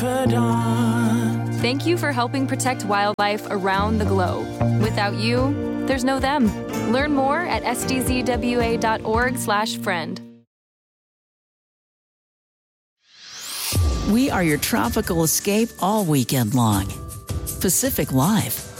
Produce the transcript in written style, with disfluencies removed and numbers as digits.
confidant. Thank you for helping protect wildlife around the globe. Without you, there's no them. Learn more at sdzwa.org/friend. We are your tropical escape all weekend long. Pacific Live.